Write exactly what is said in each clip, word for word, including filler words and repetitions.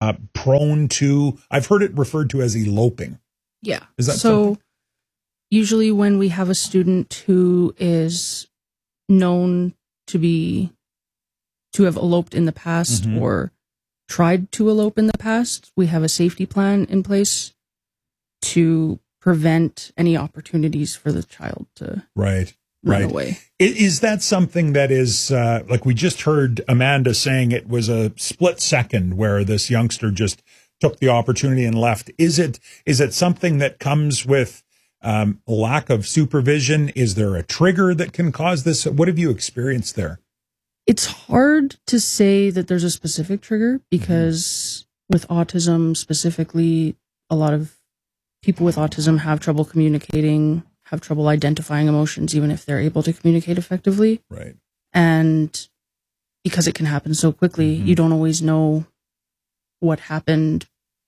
uh, prone to, I've heard it referred to as eloping. Yeah. Is that so? something? Usually when we have a student who is known to be, to have eloped in the past Mm-hmm. or tried to elope in the past, we have a safety plan in place to prevent any opportunities for the child to Right. run Right. away. I- Is that something that is, uh, like we just heard Amanda saying it was a split second where this youngster just took the opportunity and left. Is it, is it something that comes with um, lack of supervision? Is there a trigger that can cause this? What have you experienced there? It's hard to say that there's a specific trigger because mm-hmm. with autism specifically, a lot of people with autism have trouble communicating, have trouble identifying emotions, even if they're able to communicate effectively. Right. And because it can happen so quickly, mm-hmm. you don't always know what happened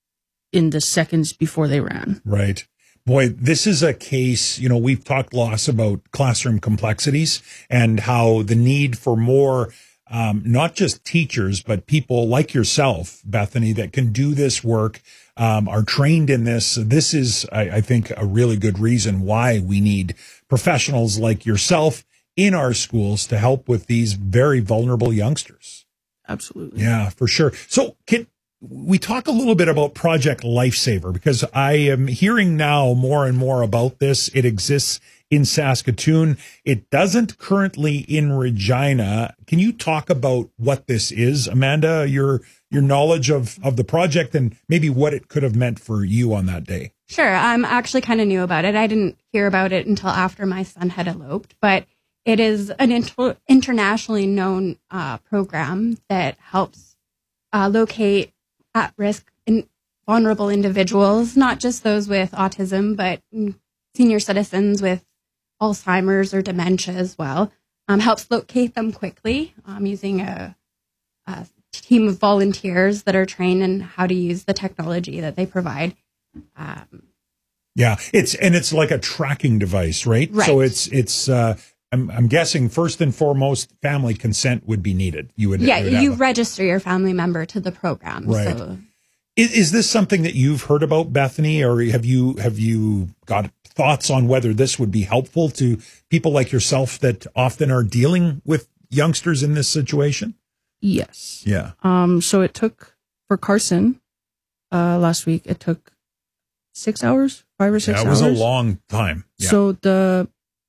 in the seconds before they ran. Right. Boy, this is a case, you know, we've talked lots about classroom complexities and how the need for more, um, not just teachers, but people like yourself, Bethany, that can do this work, um, are trained in this. This is, I, I think, a really good reason why we need professionals like yourself in our schools to help with these very vulnerable youngsters. Absolutely. Yeah, for sure. So can we talk a little bit about Project Lifesaver, because I am hearing now more and more about this. It exists in Saskatoon. It doesn't currently in Regina. Can you talk about what this is, Amanda, your your knowledge of, of the project and maybe what it could have meant for you on that day? Sure. I'm actually kind of new about it. I didn't hear about it until after my son had eloped, but it is an inter- internationally known uh, program that helps uh, locate at-risk and vulnerable individuals, not just those with autism, but senior citizens with Alzheimer's or dementia as well. Um, helps locate them quickly um, using a, a team of volunteers that are trained in how to use the technology that they provide. Um, yeah, it's and it's like a tracking device, right? Right. So it's it's. Uh, I'm, I'm guessing first and foremost, family consent would be needed. You would, yeah, you, would you a, register your family member to the program. Right. So. Is, is this something that you've heard about, Bethany, or have you have you got thoughts on whether this would be helpful to people like yourself that often are dealing with youngsters in this situation? Yes. Yeah. Um. So it took for Carson uh, last week. It took six hours, five or six hours. Yeah, it was hours. a long time. Yeah. So the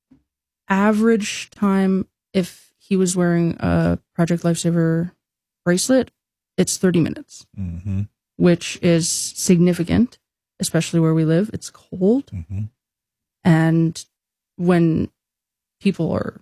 average time, if he was wearing a Project Lifesaver bracelet, it's thirty minutes, mm-hmm. which is significant, especially where we live. It's cold. Mm-hmm. And when people are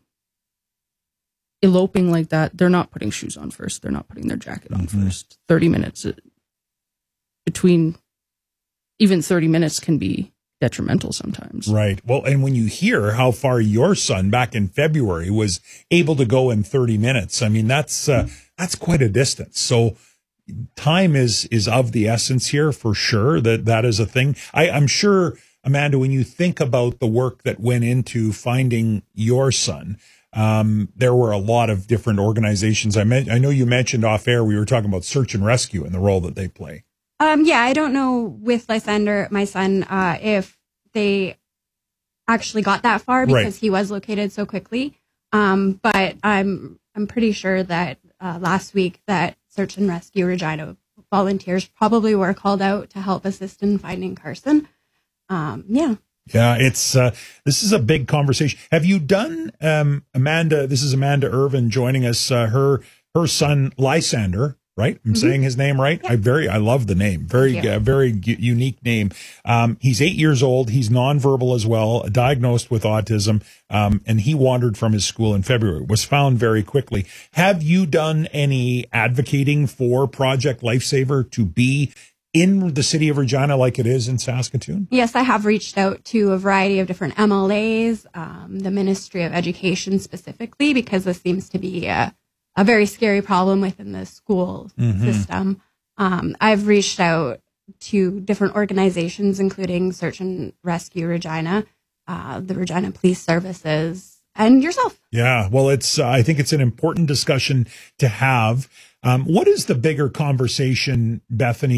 eloping like that, they're not putting shoes on first. They're not putting their jacket on mm-hmm. first. thirty minutes between, even thirty minutes can be detrimental sometimes. Right. Well, and when you hear how far your son back in February was able to go in thirty minutes, I mean, that's, uh, that's quite a distance. So time is, is of the essence here for sure. That that is a thing. I, I'm sure, Amanda, when you think about the work that went into finding your son, um, there were a lot of different organizations. I meant, I know you mentioned off air, we were talking about search and rescue and the role that they play. Um, yeah, I don't know with Lysander, my son, uh, if they actually got that far because right. he was located so quickly. Um, but I'm I'm pretty sure that uh, last week that Search and Rescue Regina volunteers probably were called out to help assist in finding Carson. Um, yeah. Yeah, it's uh, this is a big conversation. Have you done, um, Amanda? This is Amanda Irvin joining us. Uh, her her son Lysander. Right? I'm mm-hmm. saying his name right? Yeah. I very, I love the name. Very, uh, very g- unique name. Um, he's eight years old. He's nonverbal as well, diagnosed with autism. Um, and he wandered from his school in February, was found very quickly. Have you done any advocating for Project Lifesaver to be in the city of Regina like it is in Saskatoon? Yes, I have reached out to a variety of different M L As, um, the Ministry of Education specifically, because this seems to be a a very scary problem within the school mm-hmm. system. Um, I've reached out to different organizations, including Search and Rescue Regina, uh, the Regina Police Services, and yourself. Yeah, well, it's. Uh, I think it's an important discussion to have. Um, what is the bigger conversation, Bethany?